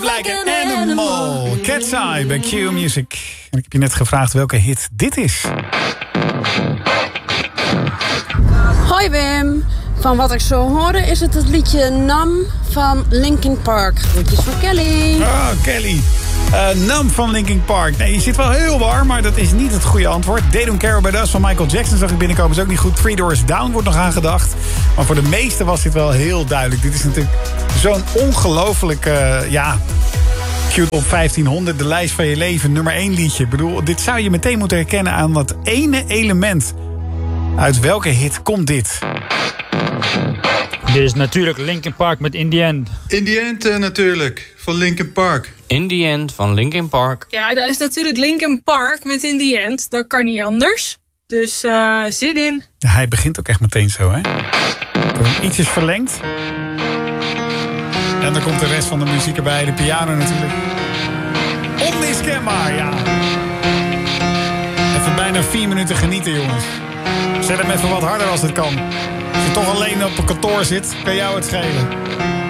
like an animal. Cat's Eye bij Q Music. En ik heb je net gevraagd welke hit dit is. Hoi Wim. Van wat ik zo hoorde is het liedje Numb van Linkin Park. Groetjes voor Kelly. Oh, Kelly. Numb van Linkin Park. Nee, je zit wel heel warm, maar dat is niet het goede antwoord. They Don't Care About Us van Michael Jackson zag ik binnenkomen. Is ook niet goed. Three Doors Down wordt nog aangedacht. Maar voor de meesten was dit wel heel duidelijk. Dit is natuurlijk zo'n ongelooflijk... Q Top 1500, de lijst van je leven, nummer 1 liedje. Ik bedoel, dit zou je meteen moeten herkennen aan dat ene element. Uit welke hit komt dit? Dit is natuurlijk Linkin Park met In The End. In The End natuurlijk, van Linkin Park. In The End van Linkin Park. Ja, dat is natuurlijk Linkin Park met In The End. Dat kan niet anders. Dus zin in. Ja, hij begint ook echt meteen zo, hè? Ietsjes verlengd. En dan komt de rest van de muziek erbij. De piano natuurlijk. Onmiskenbaar, ja. Even bijna 4 minuten genieten, jongens. Zet hem even wat harder als het kan. Als je toch alleen op een kantoor zit, kan jou het schelen.